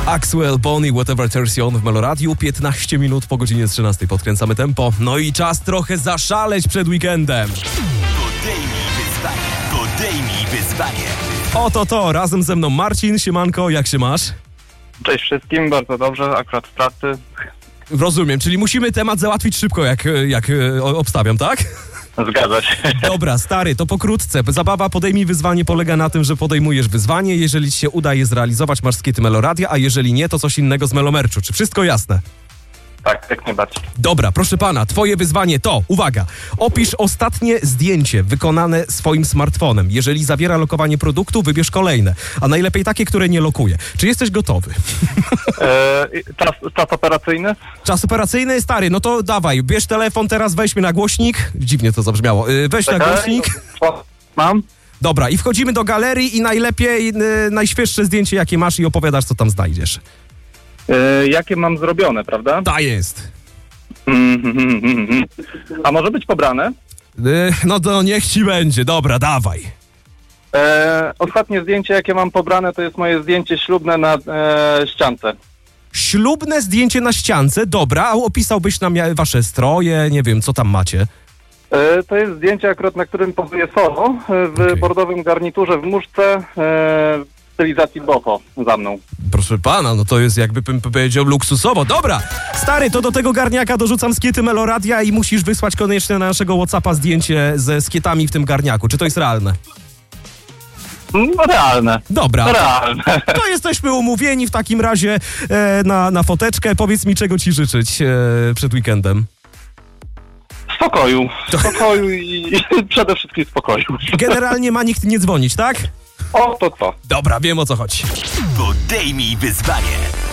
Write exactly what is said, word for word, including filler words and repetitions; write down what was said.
Axwell, Bonnie, Whatever Turns You On w Meloradiu. piętnaście minut po godzinie trzynastej. Podkręcamy tempo. No i czas trochę zaszaleć przed weekendem. Podejmij wyzwanie. Podejmij wyzwanie. Oto to, razem ze mną Marcin. Siemanko, jak się masz? Cześć wszystkim, bardzo dobrze, akurat w pracy. Rozumiem, czyli musimy temat załatwić szybko, jak, jak obstawiam, tak? Zgadza się. Dobra, stary, to pokrótce. Zabawa Podejmij wyzwanie polega na tym, że podejmujesz wyzwanie. Jeżeli ci się uda je zrealizować, masz skity Meloradia, a jeżeli nie, to coś innego z Melomerczu. Czy wszystko jasne? Tak, jak najbardziej. Dobra, proszę pana, twoje wyzwanie to, uwaga, opisz ostatnie zdjęcie wykonane swoim smartfonem. Jeżeli zawiera lokowanie produktu, wybierz kolejne, a najlepiej takie, które nie lokuje. Czy jesteś gotowy? Eee, czas, czas operacyjny? Czas operacyjny, stary, no to dawaj, bierz telefon, teraz weź mnie na głośnik. Dziwnie to zabrzmiało. Yy, weź na Czekaj, głośnik. no, mam. Dobra, i wchodzimy do galerii i najlepiej, yy, najświeższe zdjęcie, jakie masz i opowiadasz, co tam znajdziesz. Eee, jakie mam zrobione, prawda? Ta jest. Mm, mm, mm, mm. A może być pobrane? Yy, no to niech ci będzie, dobra, dawaj. Eee, ostatnie zdjęcie, jakie mam pobrane, to jest moje zdjęcie ślubne na eee, ściance. Ślubne zdjęcie na ściance, dobra, a opisałbyś nam ja- wasze stroje, nie wiem, co tam macie. Eee, to jest zdjęcie akurat, na którym pozuję solo, e, w Okej. bordowym garniturze, w muszce, eee, w stylizacji bofo za mną. Proszę pana, no to jest jakby bym powiedział luksusowo. Dobra, stary, to do tego garniaka dorzucam skiety Meloradia i musisz wysłać koniecznie na naszego WhatsAppa zdjęcie ze skietami w tym garniaku. Czy to jest realne? No, realne. Dobra, Realne. to jesteśmy umówieni w takim razie e, na, na foteczkę. Powiedz mi, czego ci życzyć e, przed weekendem. Spokoju. Spokoju i, i przede wszystkim spokoju. Generalnie ma nikt nie dzwonić, tak? O, to co? Dobra, wiem o co chodzi. Podejmij wyzwanie.